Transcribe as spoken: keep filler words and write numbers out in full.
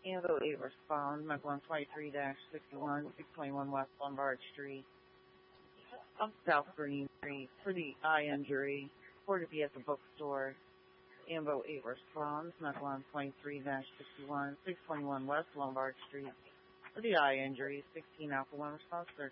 Anvil eight responds, Mac one twenty-three sixty-one, six twenty-one West Lombard Street, up South Green Street, for the eye injury, or to be at the bookstore. Anvil eight responds, Mac one twenty-three sixty-one, six twenty-one West Lombard Street, for the eye injury, sixteen Alpha one response,